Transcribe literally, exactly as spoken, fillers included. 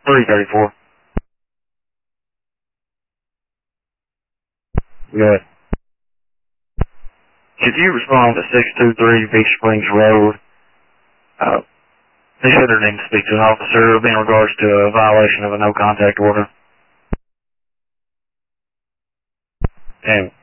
three thirty-four. Good. Could you respond to six two three Beach Springs Road? Uh, this shooter needs to speak to an officer in regards to a violation of a no contact order. And